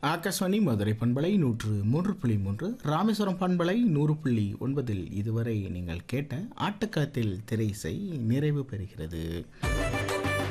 ஆகாஷ்வாணி மதுரை பண்பலை 103.3, ராமேஸ்வரம் பண்பலை 100.9. இதுவரை நீங்கள் கேட்ட ஆட்டக்காலத்தில் திரை இசை நிறைவு பெறுகிறது.